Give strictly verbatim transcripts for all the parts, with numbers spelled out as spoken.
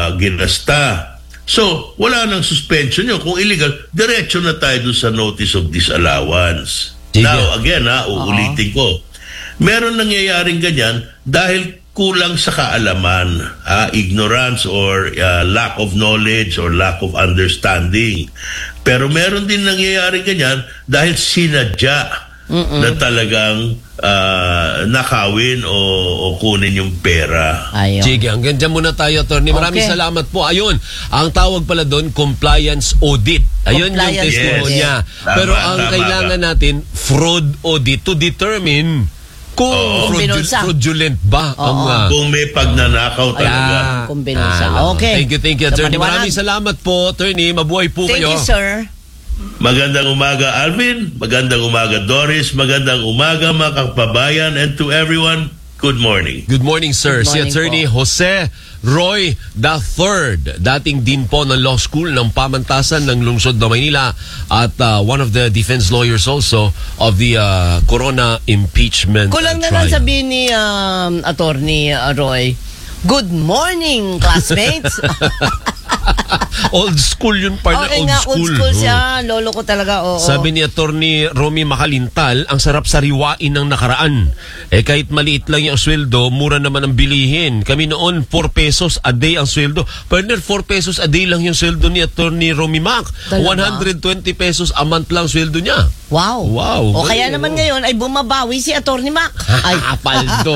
uh, ginasta. So, wala nang suspension yun. Kung illegal, diretso na tayo dun sa notice of disallowance. Sige. Now, again ha, uulitin ko. Meron nangyayaring ganyan dahil kulang sa kaalaman, ah, ignorance or uh, lack of knowledge or lack of understanding. Pero meron din nangyayari ganyan dahil sinadya Mm-mm. na talagang uh, nakawin o, o kunin yung pera. Ayun. Sige, hanggang dyan muna tayo, Attorney. Maraming okay. salamat po. Ayun, ang tawag pala doon, compliance audit. Ayun compliance yung testimonya. Yes. Pero tama, ang tama kailangan ka. natin, fraud audit to determine kung oh. fraudul- fraudulent ba oh. ang uh, kung may pagnanakaw talaga. Ah, kung binunsa. Ah, okay. Thank you, thank you, Attorney. So, maraming salamat po, Attorney. Mabuhay po thank kayo. Thank you, sir. Magandang umaga, Alvin. Magandang umaga, Doris. Magandang umaga, mga kababayan. And to everyone, good morning. Good morning, sir. Good morning si Attorney po. Jose Roy the third, dating dean po ng law school ng pamantasan ng lungsod ng Maynila at uh, one of the defense lawyers also of the uh, Corona impeachment Kulang uh, na lang sabihin ni um, Attorney uh, Roy, good morning, classmates. Old school yun, partner. Okay old nga, school. old school siya. Lolo ko talaga, oo. Sabi ni Attorney Romy Makalintal, ang sarap sariwain ng nakaraan. Eh kahit maliit lang yung sweldo, mura naman ang bilihin. Kami noon, four pesos a day ang sweldo. Partner, four pesos a day lang yung sweldo ni Attorney Romy Mac. Talaga? one hundred twenty pesos a month lang sweldo niya. Wow. Wow. O kaya oh. naman ngayon ay bumabawi si Attorney Mac. Ay, paldo.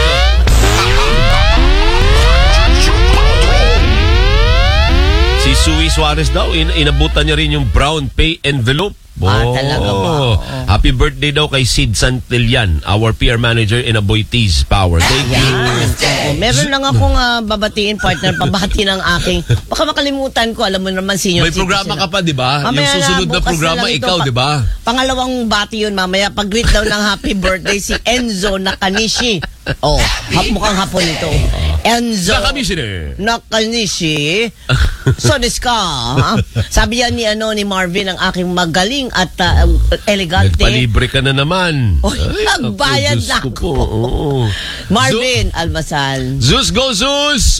Si Sui Suarez daw, in inabutan niya rin yung brown pay envelope. Oh. Ah, talaga ba? Oh. Happy birthday daw kay Sid Santillan, our P R manager in Aboitiz Power. Thank you. Oh, meron lang akong uh, babatiin, partner, pabati ng aking. Baka makalimutan ko, alam mo naman senior may programa citizen. ka pa, di ba? Yung susunod na, na programa, ikaw, di ba? Pangalawang bati yun mamaya. Pag-greet daw ng happy birthday si Enzo Nakanishi. Oh, hap mukhang hapon ito. Enzo Nakanishi. Nakanishi. So, this ka. Sabi yan ni, ano, ni Marvin, ang aking magaling at uh, elegante. Nagpalibre ka na naman. Oh, nagbayad na ako. Oh. Marvin, Zo- almasal. Zeus, go Zeus!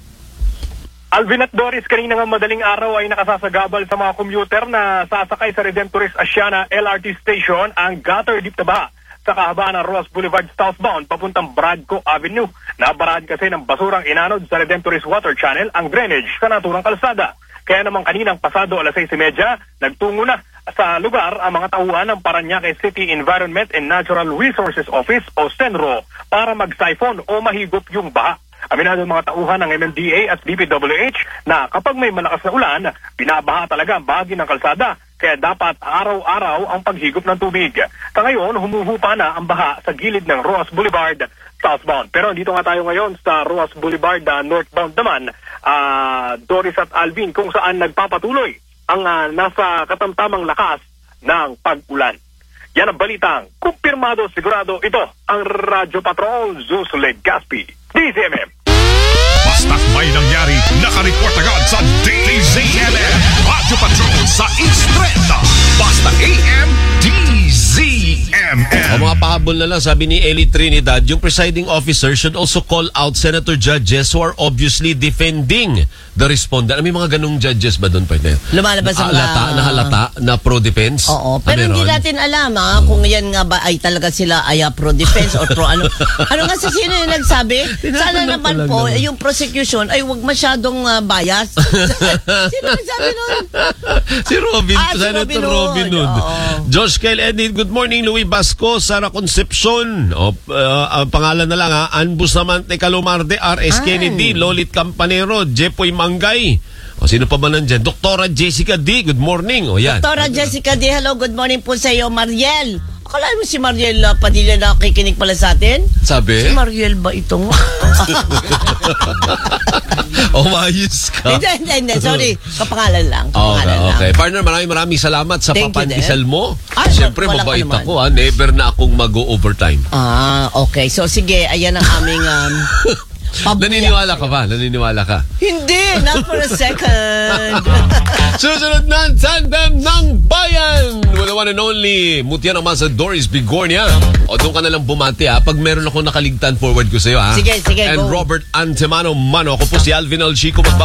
Alvin at Doris, kanina nga madaling araw ay nakasasagabal sa mga commuter na sasakay sa Redemptorist Asiana L R T Station ang gutter deep na baha sa kahabaan ng Ross Boulevard southbound papuntang Bradco Avenue. Nabarad kasi ng basurang inanod sa Redemptorist Water Channel ang drainage sa naturang kalsada. Kaya naman kaninang pasado alas sais trenta, nagtungo na sa lugar ang mga tauhan ng Parañaque City Environment and Natural Resources Office o SENRO para mag-siphon o mahigop yung baha. Aminado ng mga tauhan ng M M D A at D P W H na kapag may malakas na ulan, binabaha talaga ang bahagi ng kalsada. Kaya dapat araw-araw ang paghigop ng tubig. Sa ngayon, humuhupa na ang baha sa gilid ng Roas Boulevard southbound. Pero dito nga tayo ngayon sa Roas Boulevard uh, northbound naman, uh, Doris at Alvin, kung saan nagpapatuloy ang uh, nasa katamtamang lakas ng pag-ulan. Yan ang balitang kumpirmado, sigurado. Ito ang Radyo Patrol, Zeus Legaspi, D Z M M. Basta't may nangyari, nakareport agad sa D Z M M. Radyo Patrol sa East Trenda. Basta A M D Z M M. O mga pahabol na lang, sabi ni Ellie Trinidad, yung presiding officer should also call out senator judges who are obviously defending the respondent. May mga ganung judges ba doon, partner? Lumalabas ang halata, na halata na pro-defense? Oo, pero hindi natin alam ha, kung yan nga ba ay talaga sila ay uh, pro-defense or pro-ano. Ano nga sa sino yung nagsabi? Sana naman po, naman. Yung prosecution ay huwag masyadong uh, bias. Sino nagsabi nun? Si Robin, ah, Senator si Robin, Robin nun. Josh Kyle Edith, good morning. Louis Basco, Sara Concepcion. O, uh, ang pangalan na lang ha. Ann Bustamante Calumarde, R S Ay. Kennedy, Lolit Campanero, Jepoy Mangay. O, sino pa ba nandyan? Doktora Jessica D, good morning. O, yan. Doktora Jessica D, hello, good morning po sa iyo. Mariel. Akala mo si Mariel uh, Padilla na kikinig pala sa atin? Sabi? Si Mariel ba itong? Umayos ka. Hindi, hindi, hindi. Sorry. Kapangalan lang. Kapangalan okay, okay. lang. Partner, maraming maraming salamat sa Thank papandisal mo. Ah, Siyempre, mabait ako. Ha? Never na akong mag-overtime. Ah, okay. So, sige. Ayan ang aming... Um, Naniniwala ka ba? Naniniwala ka? Hindi, not for a second. Susunod na Tandem ng Bayan with the one and only Mutya naman sa Doris Bigornia. O doon ka na lang bumati ha. Pag meron ako nakaligtan, forward ko sa iyo ha. Sige, sige, And go. Robert Antemano Mano. Ako po si Alvin Alchico.